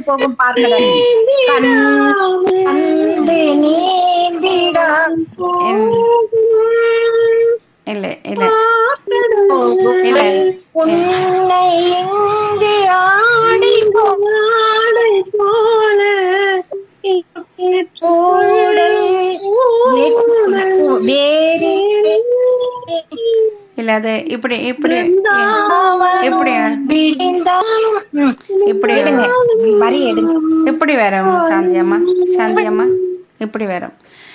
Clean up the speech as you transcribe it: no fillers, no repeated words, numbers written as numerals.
போகும் பாருங்க. கண்டு நீந்திடா இல்ல இல்ல இல்ல உன்னை இங்கு ஆடி போல வேறு இல்ல அது இப்படி இப்படி இப்படி இப்படி எடுங்க வரி எடுங்க. இப்படி வரும் சாந்தி அம்மா, சாந்தி அம்மா இப்படி வரும்.